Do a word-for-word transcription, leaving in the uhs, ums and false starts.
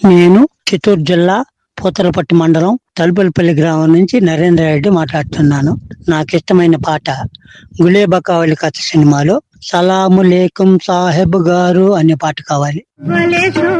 నేను చిత్తూరు జిల్లా పూతలపట్టు మండలం తలుపులపల్లి గ్రామం నుంచి నరేంద్ర రెడ్డి మాట్లాడుతున్నాను. నాకు ఇష్టమైన పాట గులేబా కావాలి కథ సినిమాలో సలాము లేకుం సాహెబ్ గారు అనే పాట కావాలి.